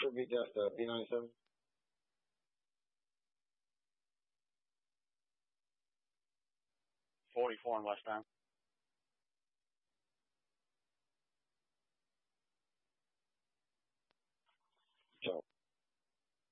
would be just P97. 44 in West End.